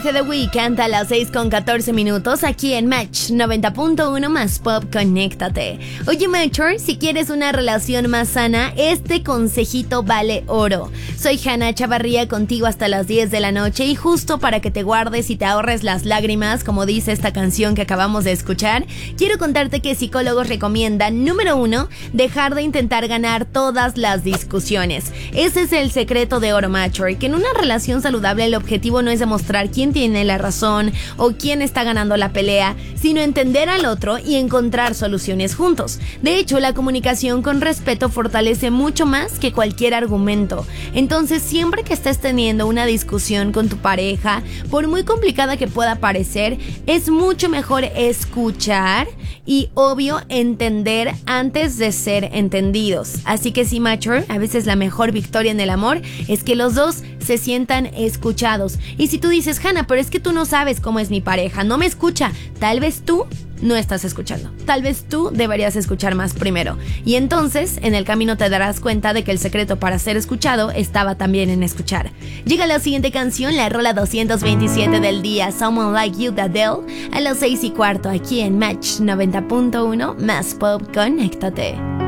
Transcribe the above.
The Weeknd a las 6:14 aquí en Match 90.1 más Pop, conéctate. Oye, Mature, si quieres una relación más sana, este consejito vale oro. Soy Hannah Chavarría contigo hasta las 10 de la noche y justo para que te guardes y te ahorres las lágrimas, como dice esta canción que acabamos de escuchar, quiero contarte que psicólogos recomiendan, número 1, dejar de intentar ganar todas las discusiones. Ese es el secreto de oro, Mature, que en una relación saludable el objetivo no es demostrar quién tiene la razón o quién está ganando la pelea, sino entender al otro y encontrar soluciones juntos. De hecho, la comunicación con respeto fortalece mucho más que cualquier argumento. Entonces, siempre que estés teniendo una discusión con tu pareja, por muy complicada que pueda parecer, es mucho mejor escuchar y, obvio, entender antes de ser entendidos. Así que sí, Mature, a veces la mejor victoria en el amor es que los dos se sientan escuchados. Y si tú dices, Hannah, pero es que tú no sabes cómo es mi pareja, no me escucha, tal vez tú no estás escuchando. Tal vez tú deberías escuchar más primero. Y entonces, en el camino te darás cuenta de que el secreto para ser escuchado estaba también en escuchar. Llega la siguiente canción, la rola 227 del día, Someone Like You de Adele, a las 6:15 aquí en Match 90.1 más Pop, conéctate.